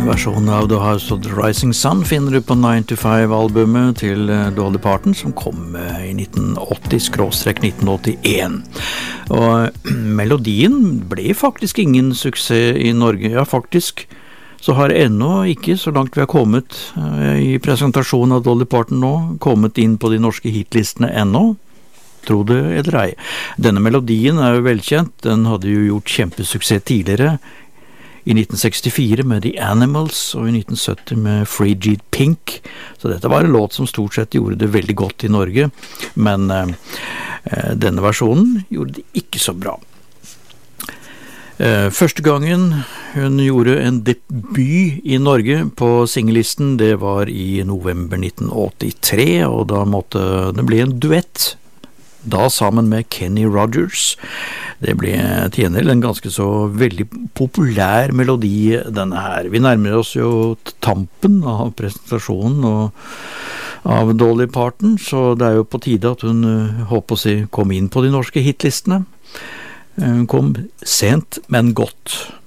Versjonen av The House of the Rising Sun finner du på 9-5-albumet til Dolly Parton, som kom i 1980-1981. Og melodien ble faktisk ingen suksess i Norge. Ja, faktisk så har ennå ikke, så langt vi har kommet i presentasjonen av Dolly Parton nå, kommet inn på de norske hitlistene ennå. Tro det eller ei. Denne melodien er jo velkjent. Den hadde jo gjort kjempesuksess tidligere, i 1964 med The Animals og i 1970 med Frigid Pink. Så dette var en låt som stort sett gjorde det veldig godt i Norge, men denne versjonen gjorde det ikke så bra. Første gangen hun gjorde en debut i Norge på singellisten, det var i november 1983, og da måtte det bli en duett, da sammen med Kenny Rogers. Det ble til gjengjeld en ganske så veldig populær melodi, denne her. Vi nærmer oss jo tampen av presentasjonen av Dolly Parton, så det er jo på tide at hun, håper å si, kom inn på de norske hitlistene. Hun kom sent, men godt.